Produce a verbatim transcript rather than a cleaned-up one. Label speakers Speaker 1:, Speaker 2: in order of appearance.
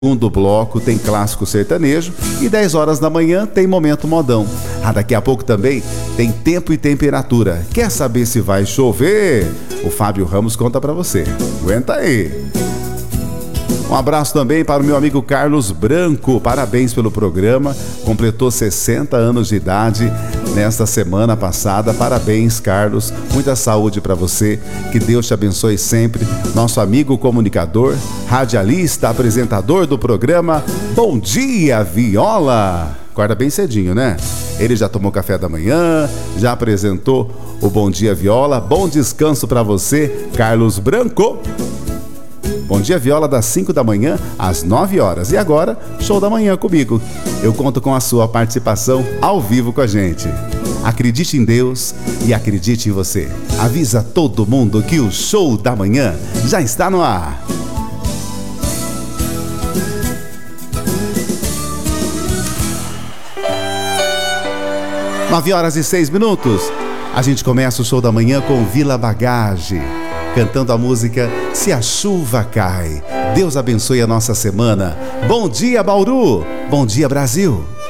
Speaker 1: Segundo bloco tem clássico sertanejo e dez horas da manhã tem momento modão. Ah, daqui a pouco também tem tempo e temperatura. Quer saber se vai chover? O Fábio Ramos conta pra você. Aguenta aí. Um abraço também para o meu amigo Carlos Branco. Parabéns pelo programa. Completou sessenta anos de idade nesta semana passada. Parabéns, Carlos. Muita saúde para você. Que Deus te abençoe sempre. Nosso amigo comunicador, radialista, apresentador do programa Bom Dia Viola. Acorda bem cedinho, né? Ele já tomou café da manhã, já apresentou o Bom Dia Viola. Bom descanso para você, Carlos Branco. Bom Dia Viola das cinco da manhã às nove horas. E agora, show da manhã comigo. Eu conto com a sua participação ao vivo com a gente. Acredite em Deus e acredite em você. Avisa todo mundo que o show da manhã já está no ar. nove horas e seis minutos. A gente começa o show da manhã com Vila Bagage, cantando a música Se a Chuva Cai. Deus abençoe a nossa semana. Bom dia, Bauru. Bom dia, Brasil.